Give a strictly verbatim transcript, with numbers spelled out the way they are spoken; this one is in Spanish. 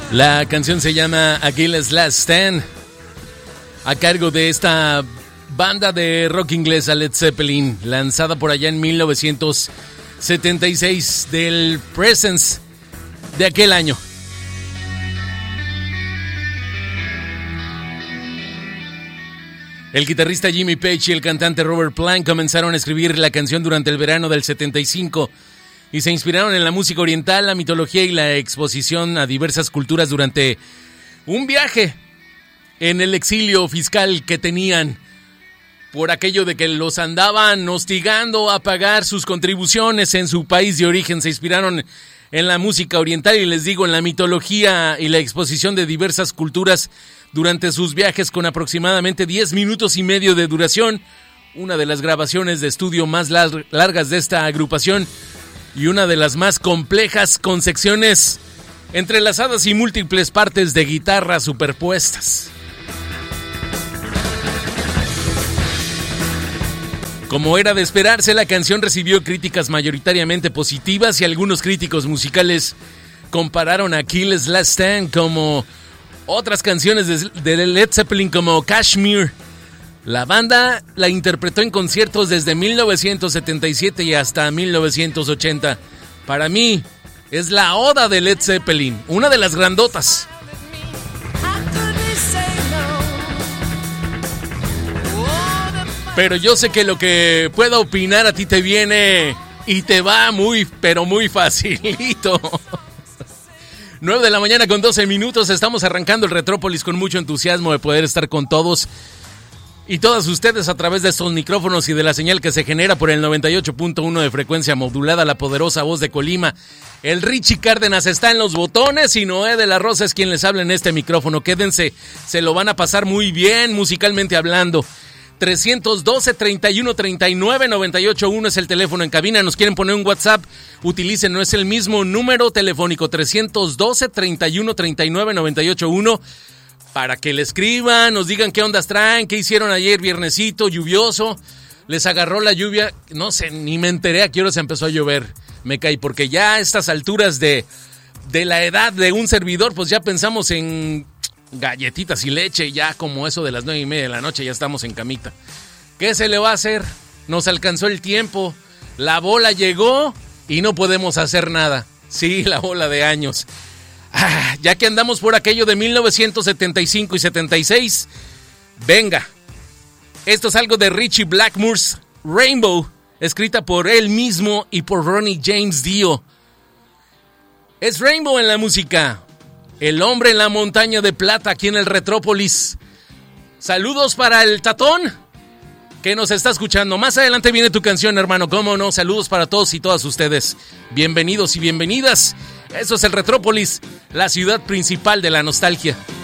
La canción se llama Achilles' Last Stand, a cargo de esta banda de rock inglesa Led Zeppelin, lanzada por allá en mil novecientos setenta y seis, del Presence de aquel año. El guitarrista Jimmy Page y el cantante Robert Plant comenzaron a escribir la canción durante el verano del setenta y cinco y se inspiraron en la música oriental, la mitología y la exposición a diversas culturas durante un viaje en el exilio fiscal que tenían por aquello de que los andaban hostigando a pagar sus contribuciones en su país de origen. Se inspiraron en la música oriental y, les digo, en la mitología y la exposición de diversas culturas durante sus viajes, con aproximadamente diez minutos y medio de duración, una de las grabaciones de estudio más lar- largas de esta agrupación y una de las más complejas, con secciones entrelazadas y múltiples partes de guitarra superpuestas. Como era de esperarse, la canción recibió críticas mayoritariamente positivas y algunos críticos musicales compararon a Achilles' Last Stand como otras canciones de Led Zeppelin como Kashmir. La banda la interpretó en conciertos desde mil novecientos setenta y siete y hasta mil novecientos ochenta. Para mí, es la oda de Led Zeppelin, una de las grandotas. Pero yo sé que lo que pueda opinar a ti te viene y te va muy, pero muy facilito. nueve de la mañana con doce minutos, estamos arrancando el Retrópolis con mucho entusiasmo de poder estar con todos y todas ustedes a través de estos micrófonos y de la señal que se genera por el noventa y ocho punto uno de frecuencia modulada, la poderosa voz de Colima. El Richie Cárdenas está en los botones y Noé de la Rosa es quien les habla en este micrófono. Quédense, se lo van a pasar muy bien musicalmente hablando. trescientos doce, treinta y uno, treinta y nueve, noventa y ocho uno es el teléfono en cabina. Nos quieren poner un WhatsApp, utilicen, no es el mismo número telefónico, trescientos doce, treinta y uno, treinta y nueve, noventa y ocho uno, para que le escriban, nos digan qué ondas traen, qué hicieron ayer, viernesito, lluvioso, les agarró la lluvia, no sé, ni me enteré a qué hora se empezó a llover, me caí, porque ya a estas alturas de, de la edad de un servidor, pues ya pensamos en galletitas y leche, ya como eso de las nueve y media de la noche ya estamos en camita. ¿Qué se le va a hacer? Nos alcanzó el tiempo, la bola llegó y no podemos hacer nada. Sí, la bola de años. Ah, ya que andamos por aquello de mil novecientos setenta y cinco y setenta y seis, venga, esto es algo de Richie Blackmore's Rainbow, escrita por él mismo y por Ronnie James Dio. Es Rainbow en la música. El hombre en la montaña de plata aquí en el Retrópolis. Saludos para el Tatón, que nos está escuchando. Más adelante viene tu canción, hermano, cómo no. Saludos para todos y todas ustedes. Bienvenidos y bienvenidas. Eso es el Retrópolis, la ciudad principal de la nostalgia.